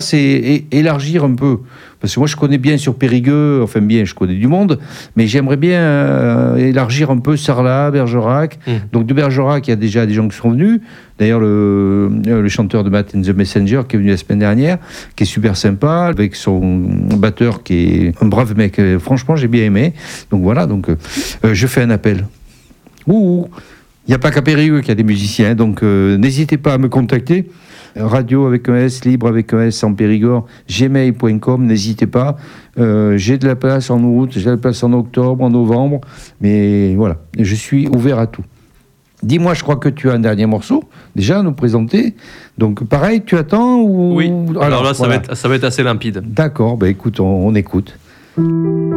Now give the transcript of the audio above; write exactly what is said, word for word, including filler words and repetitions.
c'est é- élargir un peu. Parce que moi, je connais bien sur Périgueux, enfin bien, je connais du monde, mais j'aimerais bien euh, élargir un peu Sarlat, Bergerac. Mmh. Donc de Bergerac, il y a déjà des gens qui sont venus. D'ailleurs, le, le chanteur de Matt and the Messenger qui est venu la semaine dernière, qui est super sympa, avec son batteur qui est un brave mec. Franchement, j'ai bien aimé. Donc voilà, donc euh, je fais un appel. Ouh, il n'y a pas qu'à Périgueux qu'il y a des musiciens, donc euh, n'hésitez pas à me contacter. Radio avec un S, libre avec un S en Périgord, gmail point com, n'hésitez pas. Euh, j'ai de la place en août, j'ai de la place en octobre, en novembre, mais voilà, je suis ouvert à tout. Dis-moi, je crois que tu as un dernier morceau déjà à nous présenter. Donc pareil, tu attends ou... Oui, alors, alors là, ça, voilà. va être, ça va être assez limpide. D'accord, bah écoute, on, on écoute.